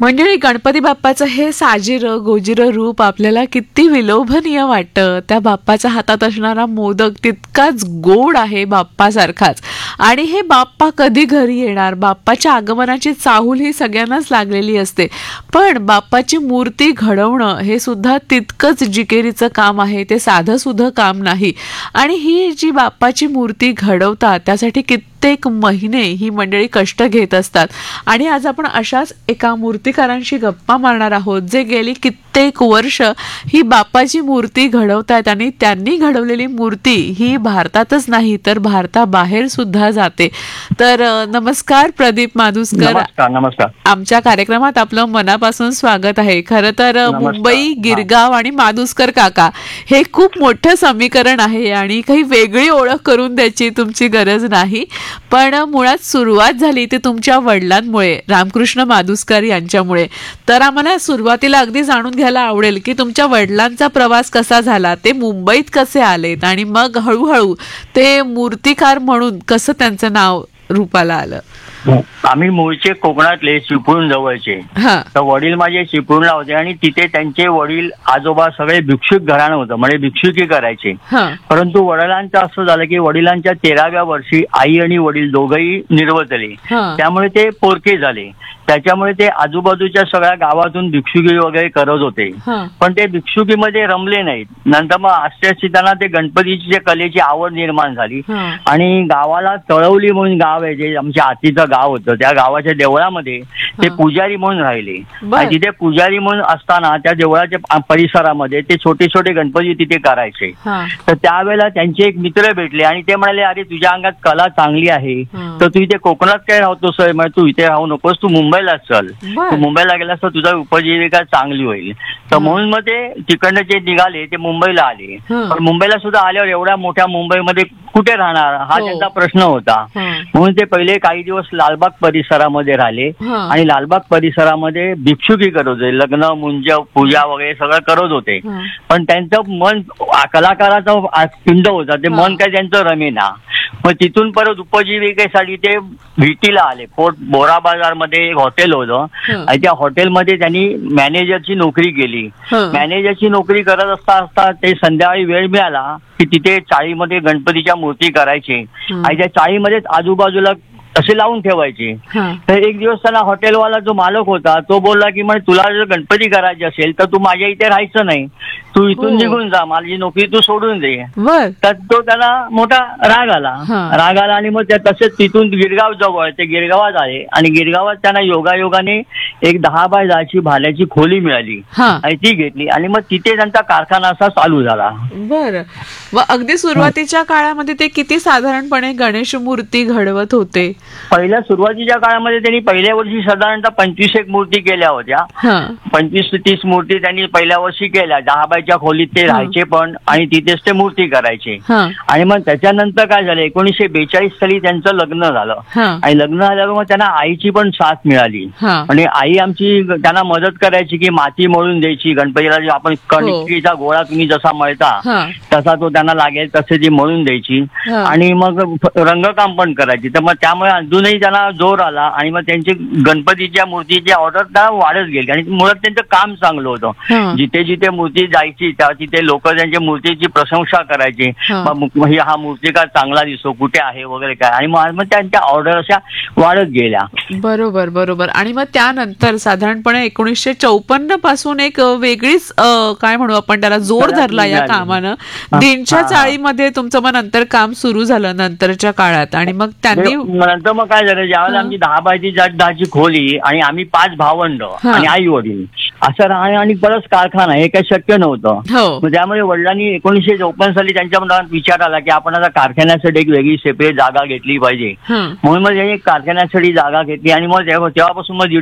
मंडळी, गणपती बाप्पाचं हे साजिरं गोजिरं रूप आपल्याला किती विलोभनीय वाटतं. त्या बाप्पाच्या हातात असणारा मोदक तितकाच गोड आहे बाप्पासारखाच. आणि हे बाप्पा कधी घरी येणार, बाप्पाच्या आगमनाची चाहूल ही सगळ्यांनाच लागलेली असते. पण बाप्पाची मूर्ती घडवणं हे सुद्धा तितकंच जिकिरीचं काम आहे, ते साधं सुद्धा काम नाही. आणि ही जी बाप्पाची मूर्ती घडवतात त्यासाठी कित्येक महिने ही मंडळी कष्ट घेत असतात. आणि आज आपण अशाच एका मूर्तिकारांशी गप्पा मारणार आहोत, जे गेली कित्येक वर्ष ही बाप्पाची मूर्ती घडवतात. आणि त्यांनी घडवलेली मूर्ती ही भारतातच नाही तर भारताबाहेर सुद्धा जाते. तर नमस्कार प्रदीप माधुस्कर. नमस्कार. आमच्या कार्यक्रमात आपलं मनापासून स्वागत आहे. खरं तर मुंबई, गिरगाव आणि माधुस्कर काका हे खूप मोठं समीकरण आहे आणि काही वेगळी ओळख करून द्यायची तुमची गरज नाही. पण मुळात सुरुवात झाली ते तुमच्या वडिलांमुळे, रामकृष्ण माधुस्कर यांच्यामुळे. तर आम्हाला सुरुवातीला अगदी जाणून घ्यायला आवडेल की तुमच्या वडिलांचा प्रवास कसा झाला, ते मुंबईत कसे आलेत आणि मग हळूहळू ते मूर्तिकार म्हणून कसं त्यांचं नाव रूपाला आलं. आम्ही मूळचे कोकणातले, चिपळूण जवळचे. तर वडील माझे चिपळूणला होते आणि तिथे त्यांचे वडील आजोबा सगळे भिक्षुक घराणं होतं, म्हणजे भिक्षुकी करायचे. परंतु वडिलांचं असं झालं की वडिलांच्या 13व्या वर्षी आई आणि वडील दोघंही निर्वतले, त्यामुळे ते पोरके झाले. त्याच्यामुळे ते आजूबाजूच्या सगळ्या गावातून भिक्षुकी वगैरे करत होते, पण ते भिक्षुकीमध्ये रमले नाहीत. नंतर मग त्यांना ते गणपतीची कलेची आवड निर्माण झाली आणि गावाला तळवली म्हणून गाव आहे, जे आमच्या आतीचं गाव होतं, त्या गावाच्या देवळामध्ये ते पुजारी म्हणून राहिले. आणि तिथे पुजारी म्हणून असताना त्या देवळाच्या परिसरामध्ये ते छोटे छोटे गणपती तिथे करायचे. तर त्यावेळेला त्यांचे एक मित्र भेटले आणि ते म्हणाले, अरे तुझ्या अंगात कला चांगली आहे, तर तू इथे कोकणात काय राहतोस, तू इथे राहू नकोस, तू मुंबईला चल. तू मुंबईला गेलास तर तुझा उपजीविका चांगली होईल. तर म्हणून मग ते तिकडनं जे निघाले ते मुंबईला आले. पण मुंबईला सुद्धा आल्यावर एवढ्या मोठ्या मुंबईमध्ये कुठे राहणार हा त्यांचा प्रश्न होता. म्हणून ते पहिले काही दिवस लालबाग परिसरामध्ये राहिले आणि लालबाग परिसरामध्ये भिक्षुकी करत होते, लग्न मुंज पूजा वगैरे सगळं करत होते. पण त्यांचं मन कलाकाराचं पिंड होता, ते मन काय त्यांचं रमेना. मग तिथून परत उपजीविकेसाठी ते भेटीला आले. बोरा बाजार मध्ये एक हॉटेल होतं आणि त्या हॉटेलमध्ये त्यांनी मॅनेजरची नोकरी केली. मॅनेजरची नोकरी करत असता ते संध्याकाळी वेळ मिळाला की तिथे चाळीमध्ये गणपतीच्या मूर्ती करायची आणि त्या चाळीमध्येच आजूबाजूला असे लावून ठेवायचे. तर एक दिवस त्यांना हॉटेलवाला जो मालक होता तो बोलला की म्हणजे तुला जर गणपती करायचे असेल तर तू माझ्या इथे राहायचं नाही, तू इथून निघून जा, माझी नोकरी तू सोडून दे. तर तो त्याला मोठा राग आला आणि मग तसेच तिथून गिरगाव जवळ ते गिरगावात आले आणि गिरगावात त्यांना योगायोगाने एक 10 बाय 10ची भाड्याची खोली मिळाली आणि ती घेतली आणि मग तिथे त्यांचा कारखाना असा चालू झाला. बरं. व अगदी सुरुवातीच्या काळामध्ये ते किती साधारणपणे गणेश मूर्ती घडवत होते? पहिल्या सुरुवातीच्या काळामध्ये त्यांनी पहिल्या वर्षी साधारणतः 25 मूर्ती केल्या होत्या. 25 ते 30 मूर्ती त्यांनी पहिल्या वर्षी केल्या. 10 बायच्या खोलीत ते राहायचे पण आणि तिथेच ते मूर्ती करायचे. आणि मग त्याच्यानंतर काय झालं, 1942 साली त्यांचं लग्न झालं आणि लग्न झाल्यावर मग त्यांना आईची पण साथ मिळाली. आणि आई आमची त्यांना मदत करायची की माती मळून द्यायची गणपतीला, जे आपण कणकीचा गोळा तुम्ही जसा मळता तसा तो त्यांना लागेल तसे ती मळून द्यायची आणि मग रंगकाम पण करायची. तर मग त्यामुळे अजूनही त्यांना जोर आला आणि मग त्यांची गणपतीच्या मूर्तीची ऑर्डर त्या वाढत गेली आणि मुळात त्यांचं काम चांगलं होतं. जिथे जिथे मूर्ती जायची तिथे लोक त्यांच्या मूर्तीची प्रशंसा करायची, हा मूर्तिकार चांगला दिसतो, कुठे आहे वगैरे काय, आणि मग त्यांच्या ऑर्डर अशा वाढत गेल्या. बरोबर बरोबर. आणि मग त्यानंतर साधारणपणे 1954 पासून एक वेगळीच काय म्हणू आपण त्याला जोर धरला या कामानं. दिनच्या चाळीमध्ये तुमचं मग नंतर काम सुरू झालं नंतरच्या काळात. आणि मग त्यांनी नंतर मग काय झालं, ज्यावेळेला आमची 10 बाय 10ची खोली आणि आम्ही 5 भावंड आणि आई वडील असं राहणे आणि परत कारखाना हे काही शक्य नव्हतं. त्यामुळे वडिलांनी 1954 साली त्यांच्या मनात विचार आला की आपण आता कारखान्यासाठी एक वेगळी सेपरेट जागा घेतली पाहिजे. म्हणून मग त्यांनी कारखान्यासाठी जागा घेतली आणि मग तेव्हापासून मग